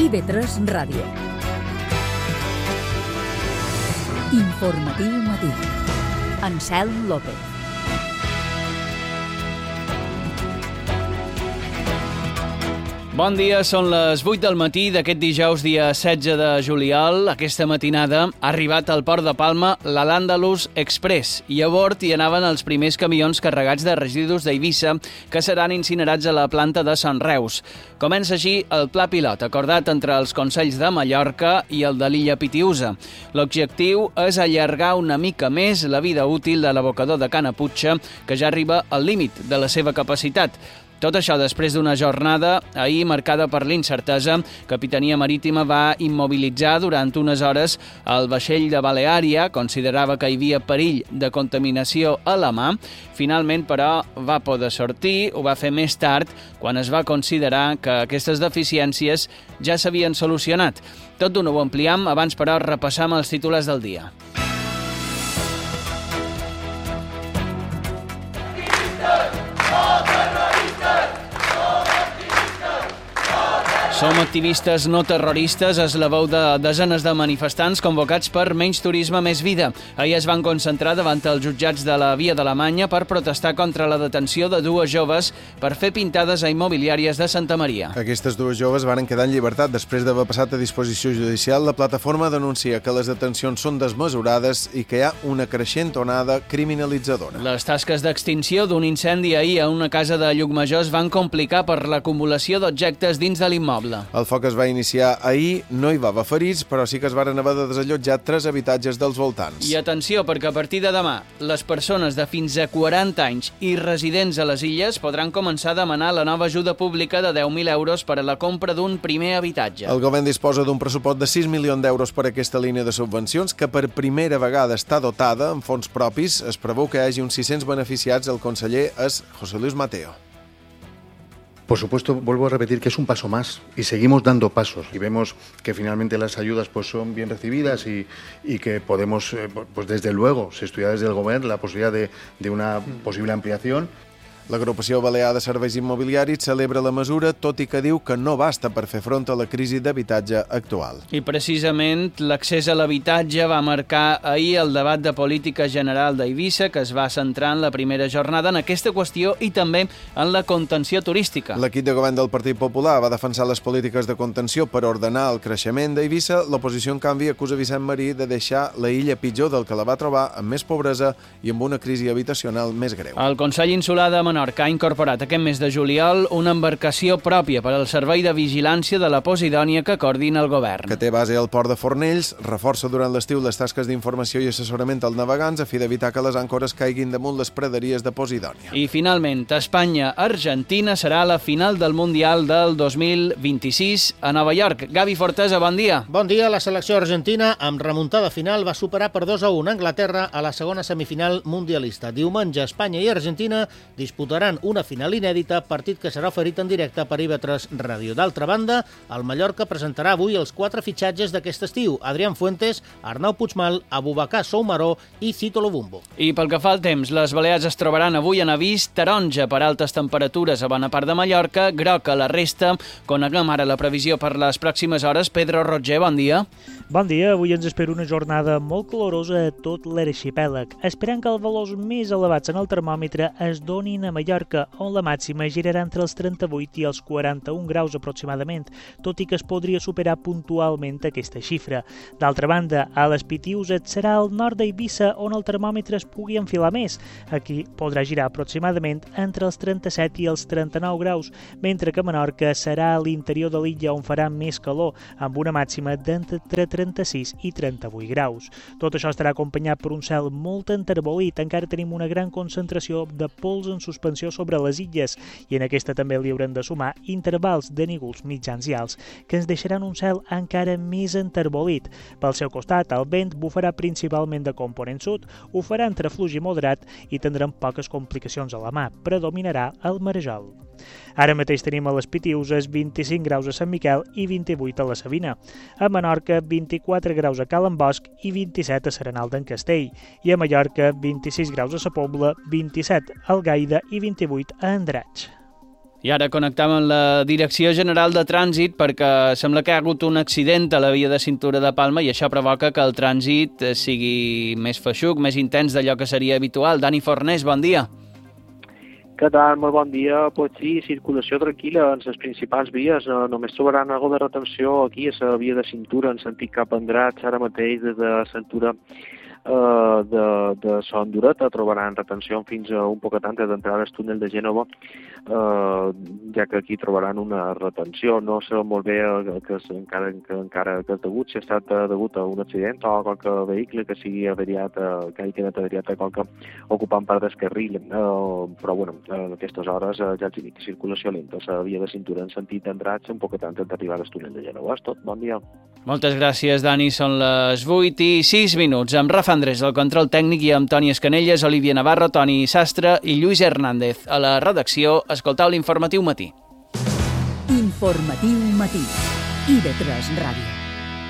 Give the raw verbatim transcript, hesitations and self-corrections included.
I ve tres Ràdio. Informatiu matí. Anselm López. Bon dia, són les vuit del matí d'aquest dijous, dia setze de juliol. Aquesta matinada ha arribat al port de Palma la Landalus Express i a bord hi anaven els primers camions carregats de residus d'Eivissa que seran incinerats a la planta de Sant Reus. Comença així el pla pilot acordat entre els Consells de Mallorca i el de l'illa Pitiüsa. L'objectiu és allargar una mica més la vida útil de l'abocador de Canaputxa, que ja arriba al límit de la seva capacitat. Tot això després d'una jornada ahir marcada per l'incertesa. Capitania Marítima va immobilitzar durant unes hores el vaixell de Baleària, considerava que hi havia perill de contaminació a la mà. Finalment, però, va poder sortir, ho va fer més tard, quan es va considerar que aquestes deficiències ja s'havien solucionat. Tot d'una ho ampliem, abans però repassam els titulars del dia. Som activistes no terroristes, és la veu de desenes de manifestants convocats per Menys turisme, més vida. Ahir es van concentrar davant els jutjats de la Via d'Alemanya per protestar contra la detenció de dues joves per fer pintades a immobiliàries de Santa Maria. Aquestes dues joves varen quedar en llibertat després d'haver passat a disposició judicial. La plataforma denuncia que les detencions són desmesurades i que hi ha una creixent onada criminalitzadora. Les tasques d'extinció d'un incendi ahir a una casa de Llucmajor es van complicar per l'acumulació d'objectes dins de l'immoble. El foc es va iniciar ahir, no hi va haver ferits, però sí que es varen haver de desallotjar tres habitatges dels voltants. I atenció, perquè a partir de demà, les persones de fins a quaranta anys i residents a les illes podran començar a demanar la nova ajuda pública de deu mil euros per a la compra d'un primer habitatge. El govern disposa d'un pressupost de sis milions d'euros per a aquesta línia de subvencions, que per primera vegada està dotada amb fons propis. Es preveu que hi hagi uns sis-cents beneficiats. El conseller és José Luis Mateo. Por supuesto, vuelvo a repetir que es un paso más y seguimos dando pasos y vemos que finalmente las ayudas pues son bien recibidas y, y que podemos, eh, pues desde luego, se estudia desde el Gobierno la posibilidad de, de una posible ampliación. L'Agrupació Balear de Serveis Immobiliaris celebra la mesura, tot i que diu que no basta per fer front a la crisi d'habitatge actual. I precisament l'accés a l'habitatge va marcar ahir el debat de política general d'Eivissa, que es va centrar en la primera jornada en aquesta qüestió i també en la contenció turística. L'equip de govern del Partit Popular va defensar les polítiques de contenció per ordenar el creixement d'Eivissa. L'oposició, en canvi, acusa Vicent Marí de deixar la illa pitjor del que la va trobar, amb més pobresa i amb una crisi habitacional més greu. El Consell Insular de Menorca ha incorporat aquest mes de juliol una embarcació pròpia per al servei de vigilància de la Posidònia que coordina el govern. Que té base al port de Fornells, reforça durant l'estiu les tasques d'informació i assessorament als navegants a fi d'evitar que les àncores caiguin damunt les praderies de Posidònia. I finalment, Espanya-Argentina serà la final del Mundial del dos mil vint-i-sis a Nova York. Gavi Fortesa, bon dia. Bon dia. La selecció argentina, amb remuntada final, va superar per dos a un Anglaterra a la segona semifinal mundialista. Diumenge, Espanya i Argentina disputaran una final inèdita, partit que serà oferit en directe per I V tres Ràdio. D'altra banda, el Mallorca presentarà avui els quatre fitxatges d'aquest estiu: Adrián Fuentes, Arnau Puigmal, Abubakar Soumaró i Cito Lobumbo. I pel que fa al temps, les Balears es trobaran avui en avís taronja per altes temperatures a bona part de Mallorca, groc a la resta. Coneguem ara la previsió per les pròximes hores. Pedro Roger, bon dia. Bon dia, avui ens espera una jornada molt calorosa a tot l'arxipèlag, esperant que els valors més elevats en el termòmetre es donin a Mallorca, on la màxima girarà entre els trenta-vuit i els quaranta-un graus aproximadament, tot i que es podria superar puntualment aquesta xifra. D'altra banda, a les Pitiüses serà al nord d'Eivissa on el termòmetre es pugui enfilar més. Aquí podrà girar aproximadament entre els trenta-set i els trenta-nou graus, mentre que a Menorca serà a l'interior de l'illa on farà més calor, amb una màxima d'entre trenta-sis i trenta-vuit graus. Tot això estarà acompanyat per un cel molt enterbolit. Encara tenim una gran concentració de pols en suspensió sobre les illes i en aquesta també li haurem de sumar intervals de núvols mitjans i alts que ens deixaran un cel encara més enterbolit. Pel seu costat, el vent bufarà principalment de component sud, ho farà entre fluix i moderat i tindrem poques complicacions a la mà. Predominarà el marejol. Ara mateix tenim a les Pitiüses vint-i-cinc graus a Sant Miquel i vint-i-vuit a la Savina. A Menorca, vint-i-quatre graus a Cala en Bosch i vint-i-set a Serenal d'en Castell. I a Mallorca, vint-i-sis graus a Sa Pobla, vint-i-set a Algaida i vint-i-vuit a Andratx. I ara connectam amb la Direcció General de Trànsit perquè sembla que hi ha hagut un accident a la via de cintura de Palma i això provoca que el trànsit sigui més feixuc, més intens d'allò que seria habitual. Dani Fornés, bon dia. Què tal? Molt bon dia. Pues sí, circulació tranquil·la en les principals vies. Només trobaran algo de retenció aquí a la via de cintura en sentit cap a Andratx, ara mateix des de cintura Uh, de, de Son Dureta trobaran retenció fins a un poquet antes d'entrar al túnel de Gènova, uh, ja que aquí trobaran una retenció. No sé molt bé que, que encara que encara que és degut, si ha estat degut a un accident o a qualque vehicle que sigui averiat, uh, que hagi quedat averiat a qualque ocupant part del carril. Uh, però bueno, a aquestes hores uh, ja els dic, circulació lenta, la via de cintura en sentit Andratx un poquet antes d'arribar al túnel de Gènova. És tot. Bon dia. Moltes gràcies, Dani. Són les vuit i sis minuts. Amb Rafa Andrés, el control tècnic, i amb Toni Escanelles, Olivia Navarro, Toni Sastre i Lluís Hernández. A la redacció, escoltau l'Informatiu Matí. Informatiu Matí. I de tres Ràdio.